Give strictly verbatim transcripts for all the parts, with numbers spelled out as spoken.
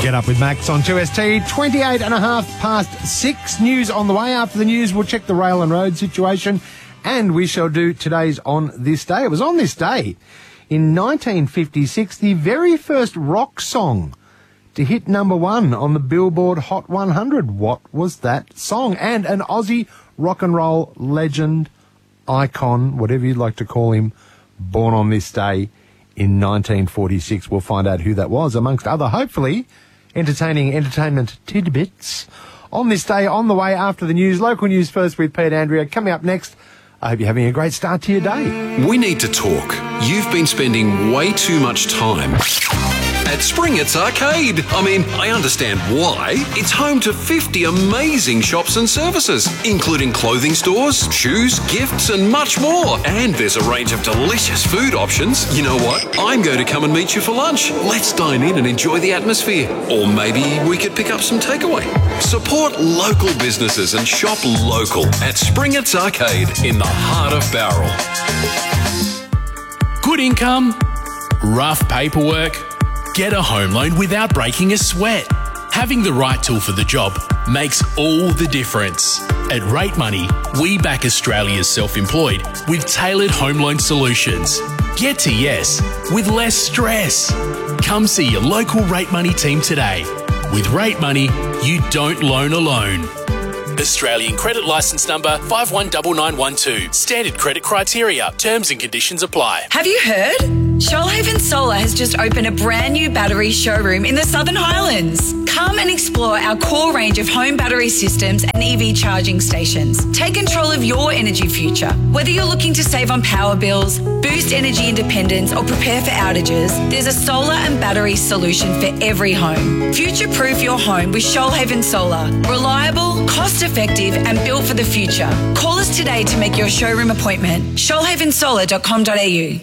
Get Up with Max on two S T, twenty-eight and a half past six. News on the way. After the news, we'll check the rail and road situation, and we shall do today's On This Day. It was on this day in nineteen fifty-six, the very first rock song to hit number one on the Billboard Hot one hundred. What was that song? And an Aussie rock and roll legend, icon, whatever you'd like to call him, born on this day in nineteen forty-six. We'll find out who that was, amongst other, hopefully, entertaining entertainment tidbits on this day. On the way after the news, local news first with Pete Andrea. Coming up next, I hope you're having a great start to your day. We need to talk. You've been spending way too much time at Springett's Arcade. I mean, I understand why. It's home to fifty amazing shops and services, including clothing stores, shoes, gifts, and much more. And there's a range of delicious food options. You know what? I'm going to come and meet you for lunch. Let's dine in and enjoy the atmosphere. Or maybe we could pick up some takeaway. Support local businesses and shop local at Springett's Arcade in the heart of Bowral. Good income, rough paperwork. Get a home loan without breaking a sweat. Having the right tool for the job makes all the difference. At Rate Money, we back Australia's self-employed with tailored home loan solutions. Get to yes with less stress. Come see your local Rate Money team today. With Rate Money, you don't loan alone. Australian credit licence number five one nine nine one two. Standard credit criteria. Terms and conditions apply. Have you heard? Shoalhaven Solar has just opened a brand new battery showroom in the Southern Highlands. Come and explore our core range of home battery systems and E V charging stations. Take control of your energy future. Whether you're looking to save on power bills, boost energy independence, or prepare for outages, there's a solar and battery solution for every home. Future-proof your home with Shoalhaven Solar. Reliable, cost-effective, and built for the future. Call us today to make your showroom appointment. shoalhaven solar dot com dot a u.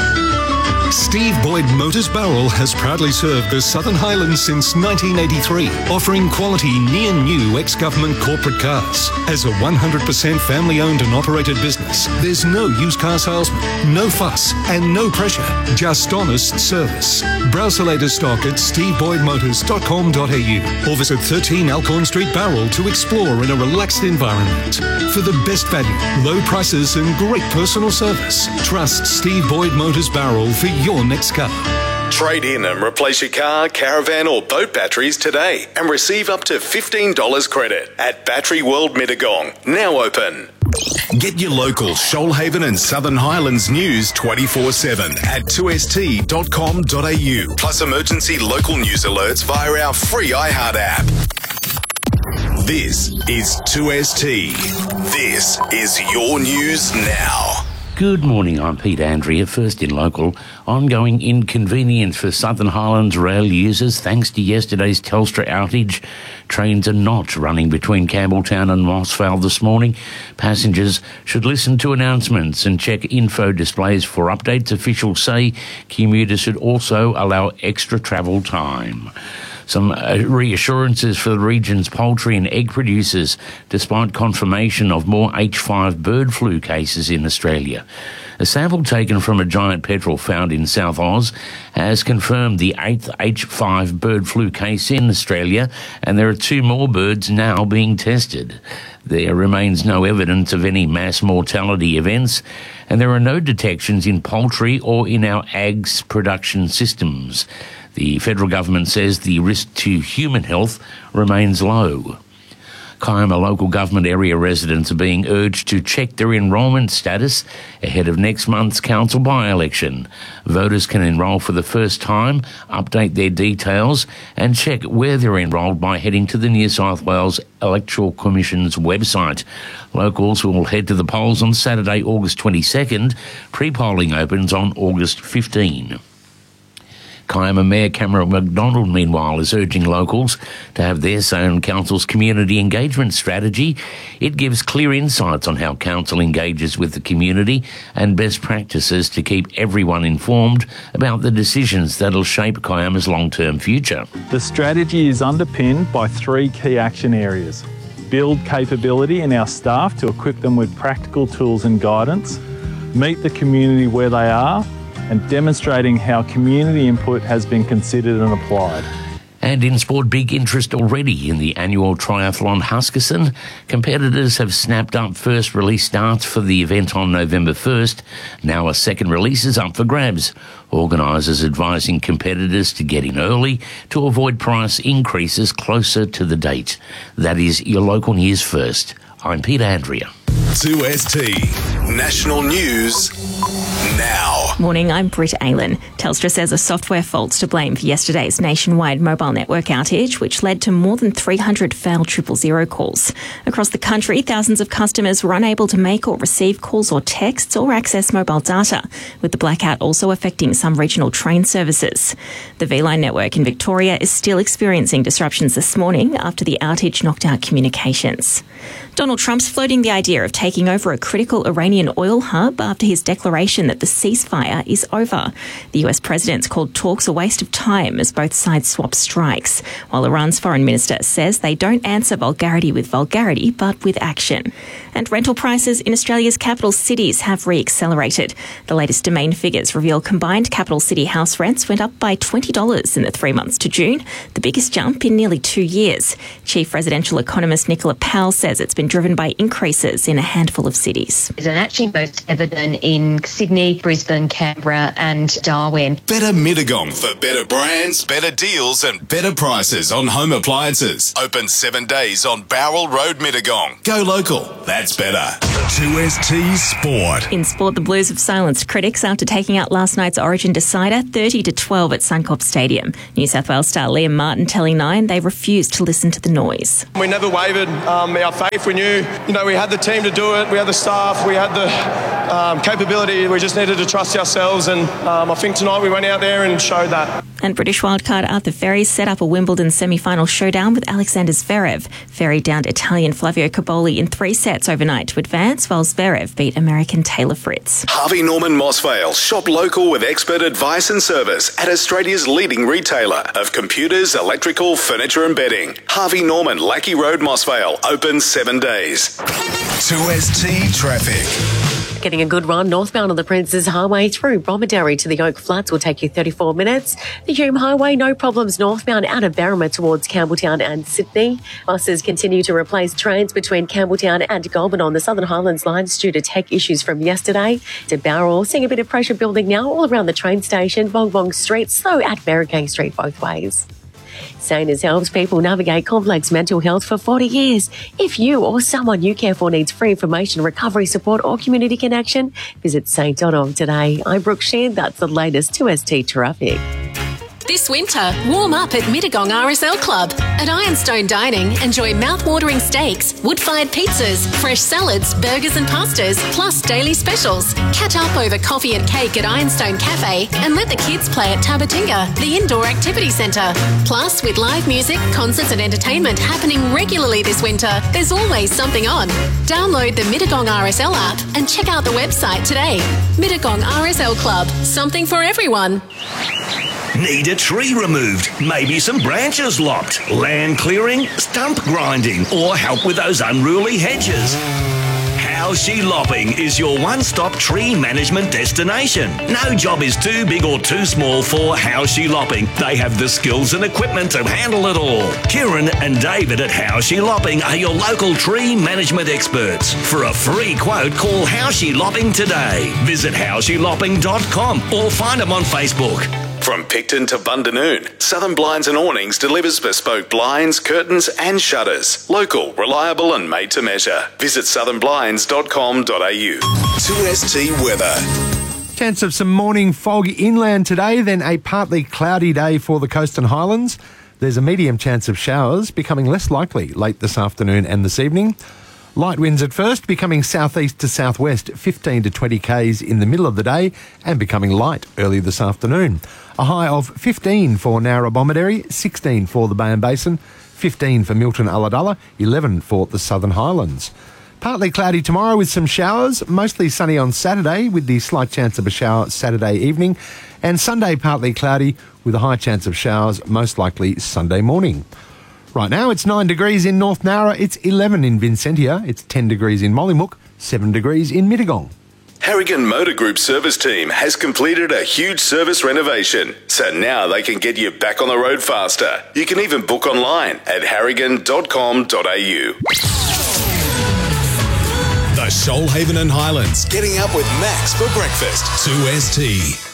Steve Boyd Motors Bowral has proudly served the Southern Highlands since nineteen eighty-three, offering quality near-new ex-government corporate cars. As a one hundred percent family-owned and operated business, there's no used car salesman, no fuss, and no pressure, just honest service. Browse the latest stock at steve boyd motors dot com dot a u or visit thirteen Alcorn Street, Bowral to explore in a relaxed environment. For the best value, low prices, and great personal service, trust Steve Boyd Motors Bowral for your next car. Trade in and replace your car, caravan or boat batteries today and receive up to fifteen dollars credit at Battery World Mittagong, now open. Get your local Shoalhaven and Southern Highlands news twenty-four seven at two s t dot com dot a u, plus emergency local news alerts via our free iHeart app. This is two S T. This is your news now. Good morning, I'm Pete Andrea. First in local, ongoing inconvenience for Southern Highlands rail users thanks to yesterday's Telstra outage. Trains are not running between Campbelltown and Moss Vale this morning. Passengers should listen to announcements and check info displays for updates. Officials say commuters should also allow extra travel time. Some uh, reassurances for the region's poultry and egg producers, despite confirmation of more H five bird flu cases in Australia. A sample taken from a giant petrel found in South Oz has confirmed the eighth H five bird flu case in Australia, and there are two more birds now being tested. There remains no evidence of any mass mortality events, and there are no detections in poultry or in our ag's production systems. The federal government says the risk to human health remains low. Kiama local government area residents are being urged to check their enrolment status ahead of next month's council by-election. Voters can enrol for the first time, update their details and check where they're enrolled by heading to the New South Wales Electoral Commission's website. Locals will head to the polls on Saturday, August twenty-second. Pre-polling opens on August fifteenth. Kiama Mayor Cameron McDonald, meanwhile, is urging locals to have their say on Council's community engagement strategy. It gives clear insights on how Council engages with the community and best practices to keep everyone informed about the decisions that'll shape Kiama's long-term future. The strategy is underpinned by three key action areas. Build capability in our staff to equip them with practical tools and guidance, meet the community where they are, and demonstrating how community input has been considered and applied. And in sport, big interest already in the annual Triathlon Huskisson. Competitors have snapped up first release starts for the event on November first. Now a second release is up for grabs. Organisers advising competitors to get in early to avoid price increases closer to the date. That is your local news first. I'm Peter Andrea. two S T National News now. Morning, I'm Britt Aylan. Telstra says a software fault's to blame for yesterday's nationwide mobile network outage, which led to more than three hundred failed triple zero calls. Across the country, thousands of customers were unable to make or receive calls or texts or access mobile data, with the blackout also affecting some regional train services. The V-Line network in Victoria is still experiencing disruptions this morning after the outage knocked out communications. Donald Trump's floating the idea of taking over a critical Iranian oil hub after his declaration that the ceasefire is over. The U S president's called talks a waste of time as both sides swap strikes, while Iran's foreign minister says they don't answer vulgarity with vulgarity, but with action. And rental prices in Australia's capital cities have re-accelerated. The latest Domain figures reveal combined capital city house rents went up by twenty dollars in the three months to June, the biggest jump in nearly two years. Chief residential economist Nicola Powell says it's been driven by increases in a handful of cities. And actually most evident in Sydney, Brisbane, Canberra and Darwin. Better Mittagong for better brands, better deals and better prices on home appliances. Open seven days on Bowral Road, Mittagong. Go local. That's better. two S T Sport. In sport, the Blues have silenced critics after taking out last night's Origin decider thirty to twelve at Suncorp Stadium. New South Wales star Liam Martin telling Nine they refused to listen to the noise. We never wavered um, our faith. We knew, you know, we had the team to do it. We had the staff. We had the um, capability. We just needed to trust ourselves. And um, I think tonight we went out there and showed that. And British wildcard Arthur Ferry set up a Wimbledon semi-final showdown with Alexander Zverev. Ferry downed Italian Flavio Cobolli in three sets overnight to advance, while Zverev beat American Taylor Fritz. Harvey Norman Mossvale. Shop local with expert advice and service at Australia's leading retailer of computers, electrical, furniture and bedding. Harvey Norman, Lackey Road, Mossvale. Open seven days. two S T Traffic. Getting a good run northbound on the Princes Highway through Bromedary to the Oak Flats will take you thirty-four minutes. The Hume Highway, no problems northbound out of Berrima towards Campbelltown and Sydney. Buses continue to replace trains between Campbelltown and Goulburn on the Southern Highlands lines due to tech issues from yesterday. To Bowral, seeing a bit of pressure building now all around the train station, Bong Bong Street, slow at Barricade Street both ways. Saners helps people navigate complex mental health for forty years. If you or someone you care for needs free information, recovery support or community connection, visit saint dot org today. I'm Brooke Sheehan. That's the latest two S T traffic. This winter, warm up at Mittagong R S L Club. At Ironstone Dining, enjoy mouth-watering steaks, wood-fired pizzas, fresh salads, burgers and pastas, plus daily specials. Catch up over coffee and cake at Ironstone Cafe and let the kids play at Tabatinga, the indoor activity centre. Plus, with live music, concerts and entertainment happening regularly this winter, there's always something on. Download the Mittagong R S L app and check out the website today. Mittagong R S L Club, something for everyone. Need a tree removed, maybe some branches lopped, land clearing, stump grinding, or help with those unruly hedges? Howshe Lopping is your one-stop tree management destination. No job is too big or too small for Howshe Lopping. They have the skills and equipment to handle it all. Kieran and David at Howshe Lopping are your local tree management experts. For a free quote, call Howshe Lopping today. Visit howshe lopping dot com or find them on Facebook. From Picton to Bundanoon, Southern Blinds and Awnings delivers bespoke blinds, curtains and shutters. Local, reliable and made to measure. Visit southern blinds dot com dot a u. two S T weather. Chance of some morning fog inland today, then a partly cloudy day for the Coast and Highlands. There's a medium chance of showers, becoming less likely late this afternoon and this evening. Light winds at first, becoming southeast to southwest, fifteen to twenty k's in the middle of the day and becoming light early this afternoon. A high of fifteen for Narrabomidary, sixteen for the Bayern Basin, fifteen for Milton Ulladulla, eleven for the Southern Highlands. Partly cloudy tomorrow with some showers, mostly sunny on Saturday with the slight chance of a shower Saturday evening, and Sunday partly cloudy with a high chance of showers, most likely Sunday morning. Right now it's nine degrees in North Nowra, it's eleven in Vincentia, it's ten degrees in Mollymook, seven degrees in Mittagong. Harrigan Motor Group service team has completed a huge service renovation, so now they can get you back on the road faster. You can even book online at harrigan dot com dot a u. The Shoalhaven and Highlands Getting Up with Max for breakfast. two S T.